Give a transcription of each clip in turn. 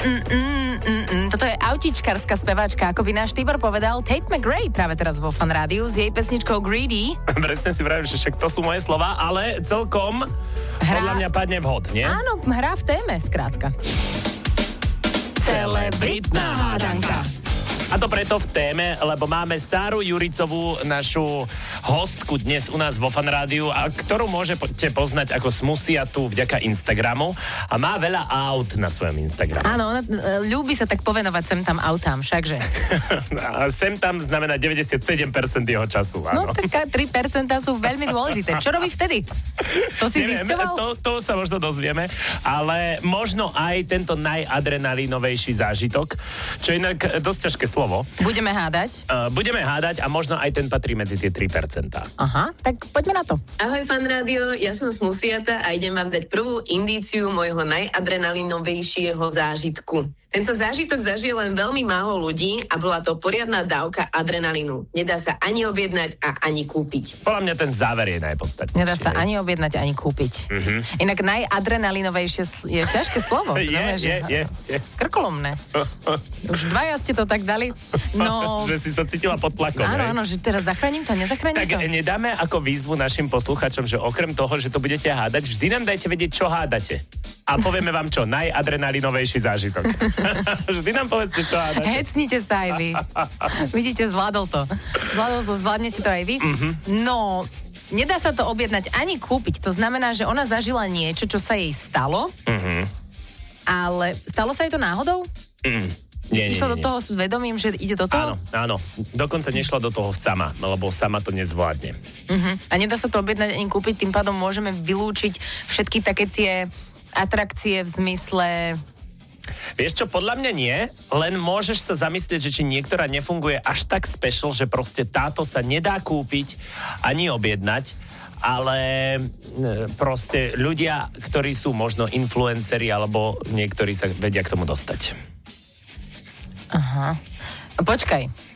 Toto je autičkárska speváčka, ako by náš Tibor povedal, Tate McRae práve teraz vo Fan Rádiu s jej pesničkou Greedy. Presne si vravím, že však to sú moje slova, ale celkom podľa mňa padne vhod, nie? Áno, hrá v téme, skrátka. Celebritná hádanka. A to preto v téme, lebo máme Sáru Juricovú, našu hostku dnes u nás vo Fan Rádiu, a ktorú môžete poznať ako Smusiatu vďaka Instagramu a má veľa aut na svojom Instagramu. Áno, ona ľúbi sa tak povenovať sem tam autám, všakže. A sem tam znamená 97% jeho času, áno. No tak 3% sú veľmi dôležité. Čo robí vtedy? To si zisťoval? To sa možno dozvieme, ale možno aj tento najadrenalinovejší zážitok, čo je inak dosť ťažké slovo. Budeme hádať? Budeme hádať a možno aj ten patrí medzi tie 3%. Aha, tak poďme na to. Ahoj Fan Rádio, ja som Smusiata a idem vám dať prvú indíciu môjho najadrenalinovejšieho zážitku. Tento zážitok zažije len veľmi málo ľudí a bola to poriadna dávka adrenalínu. Nedá sa ani objednať a ani kúpiť. Podľa mňa ten záver je najpodstatnejší. Nedá sa ani objednať, ani kúpiť. Inak najadrenalinovejšie je ťažké slovo. Je. Krkolomné. Už dvaja ste to tak dali. No, že si sa cítila pod tlakom. Áno, že teraz zachránim to, nezachránim tak to. Tak nedáme ako výzvu našim posluchačom, že okrem toho, že to budete hádať, vždy nám dajte vedieť, čo hádate. A povieme vám čo, najadrenalinovejší zážitok. Vždy nám povedzte, čo hádate. Hecnite sa aj vy. Vidíte, zvládol to, zvládnete to aj vy. No, nedá sa to objednať ani kúpiť. To znamená, že ona zažila niečo, čo sa jej stalo, ale stalo sa jej to náhodou? Nie. Išla do toho s vedomím, že ide do toho? Áno. Dokonca nešla do toho sama, lebo sama to nezvládne. A nedá sa to objednať ani kúpiť, tým pádom môžeme vylúčiť všetky také tie atrakcie v zmysle... Vieš čo, podľa mňa nie, len môžeš sa zamyslieť, že či niektorá nefunguje až tak special, že proste táto sa nedá kúpiť ani objednať, ale proste ľudia, ktorí sú možno influenceri, alebo niektorí sa vedia k tomu dostať. Aha. Počkaj.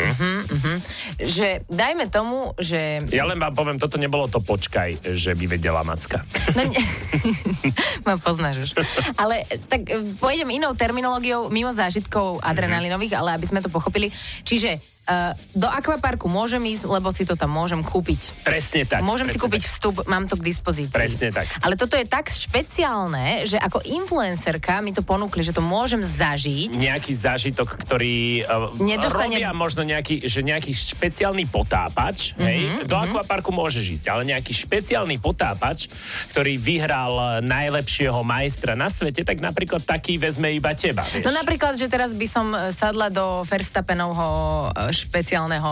Že dajme tomu, že... Ja len vám poviem, toto nebolo to počkaj, že by vedela Macka. No, ma poznáš už. Ale tak pôjdem inou terminológiou, mimo zážitkov adrenalinových, ale aby sme to pochopili. Čiže do akvaparku môžem ísť, lebo si to tam môžem kúpiť. Presne tak. Môžem si kúpiť vstup, mám to k dispozícii. Presne tak. Ale toto je tak špeciálne, že ako influencerka mi to ponúkli, že to môžem zažiť. Nejaký zážitok, ktorý robia možno nejaký špeciálny potápač, hej? Do akvaparku môžeš ísť, ale nejaký špeciálny potápač, ktorý vyhral najlepšieho majstra na svete, tak napríklad taký vezme iba teba, vieš. No napríklad, že teraz by som sadla do Verstappenovho špeciálneho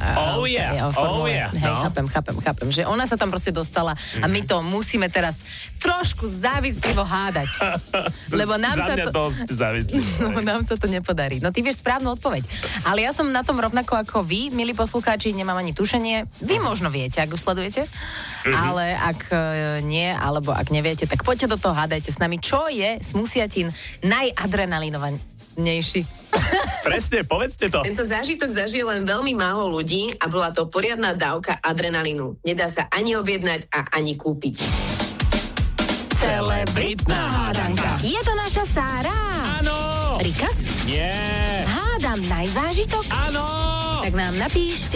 Hej, chápem. Že ona sa tam proste dostala a my to musíme teraz trošku závislivo hádať. Lebo nám sa to... dosť závislivo. Nám sa to nepodarí. No ty vieš správnu odpoveď. Ale ja som na tom rovnako ako vy, milí poslucháči, nemám ani tušenie. Vy možno viete, ak už sledujete. Ale ak nie, alebo ak neviete, tak poďte do toho, hádajte s nami, čo je Smusiatin najadrenalinovanejší. Presne, povedzte to. Tento zážitok zažije len veľmi málo ľudí a bola to poriadna dávka adrenalínu. Nedá sa ani objednať a ani kúpiť. Celebritná hádanka. Je to naša Sára. Áno. Rikas? Nie. Hádam najzážitok? Áno. Tak nám napíšte.